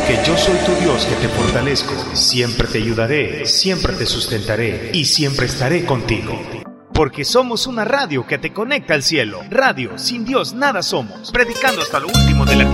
Porque yo soy tu Dios que te fortalezco, siempre te ayudaré, siempre te sustentaré y siempre estaré contigo. Porque somos una radio que te conecta al cielo. Radio, sin Dios nada somos. Predicando hasta lo último de la tierra.